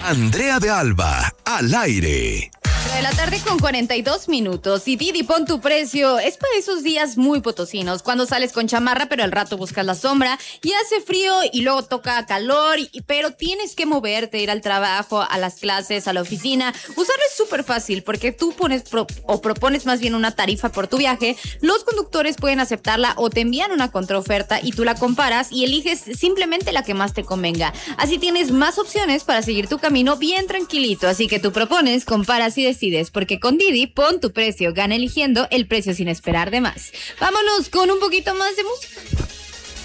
Andrea de Alba, al aire. De la tarde con 42 minutos. Y Didi, pon tu precio. Es para esos días muy potosinos, cuando sales con chamarra, pero al rato buscas la sombra y hace frío y luego toca calor, pero tienes que moverte, ir al trabajo, a las clases, a la oficina. Usarlo es súper fácil porque tú propones más bien una tarifa por tu viaje. Los conductores pueden aceptarla o te envían una contraoferta y tú la comparas y eliges simplemente la que más te convenga. Así tienes más opciones para seguir tu camino bien tranquilito. Así que tú propones, comparas y decides, porque con Didi, pon tu precio, gana eligiendo el precio sin esperar de más. Vámonos con un poquito más de música.